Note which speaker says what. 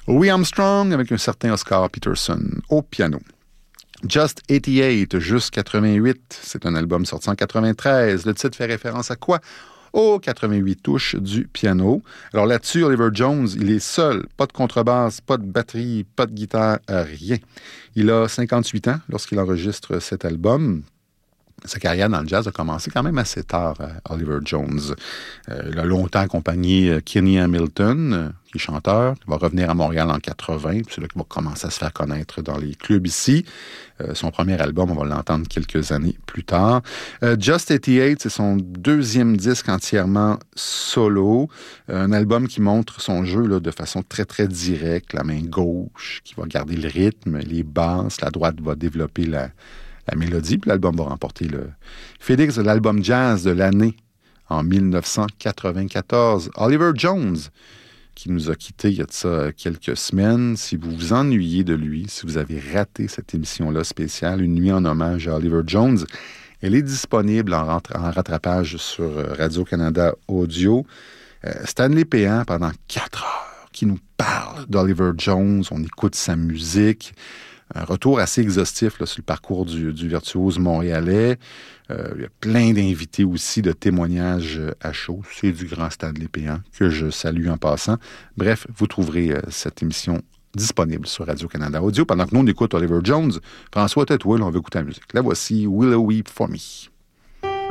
Speaker 1: Louis Armstrong avec un certain Oscar Peterson au piano. Just 88, juste 88, c'est un album sorti en 93. Le titre fait référence à quoi? Aux 88 touches du piano. Alors là-dessus, Oliver Jones, il est seul. Pas de contrebasse, pas de batterie, pas de guitare, rien. Il a 58 ans lorsqu'il enregistre cet album. Sa carrière dans le jazz a commencé quand même assez tard, Oliver Jones. Il a longtemps accompagné Kenny Hamilton, qui est chanteur, qui va revenir à Montréal en 80, puis c'est là qu'il va commencer à se faire connaître dans les clubs ici. Son premier album, on va l'entendre quelques années plus tard. Just 88, c'est son deuxième disque entièrement solo. Un album qui montre son jeu là, de façon très, très directe. La main gauche qui va garder le rythme, les basses. La droite va développer la mélodie, puis l'album va remporter le Félix de l'album jazz de l'année en 1994. Oliver Jones, qui nous a quittés il y a de ça quelques semaines. Si vous vous ennuyez de lui, si vous avez raté cette émission-là spéciale, Une nuit en hommage à Oliver Jones, elle est disponible en rattrapage sur Radio-Canada Audio. Stanley Péan, pendant 4 heures, qui nous parle d'Oliver Jones. On écoute sa musique. Un retour assez exhaustif là, sur le parcours du virtuose montréalais. Il y a plein d'invités aussi, de témoignages à chaud. C'est du grand Stanley Péan que je salue en passant. Bref, vous trouverez cette émission disponible sur Radio-Canada Audio. Pendant que nous, on écoute Oliver Jones, François Tetouil, on veut écouter la musique. La voici, Willow Weep for Me.